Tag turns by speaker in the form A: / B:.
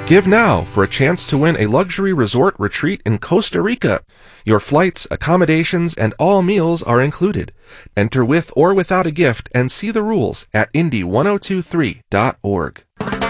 A: Give now for a chance to win a luxury resort retreat in Costa Rica. Your flights, accommodations, and all meals are included. Enter with or without a gift and see the rules at Indy1023.org.